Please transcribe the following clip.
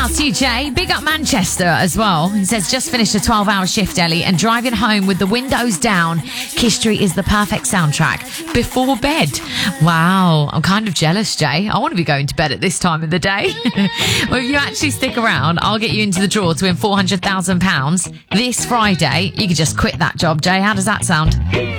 Shouts to you, Jay. Big up Manchester as well. He says, just finished a 12-hour shift, Ellie, and driving home with the windows down. Kiss Street is the perfect soundtrack before bed. Wow, I'm kind of jealous, Jay. I want to be going to bed at this time of the day. Well, if you actually stick around, I'll get you into the draw to win £400,000 this Friday. You could just quit that job, Jay. How does that sound?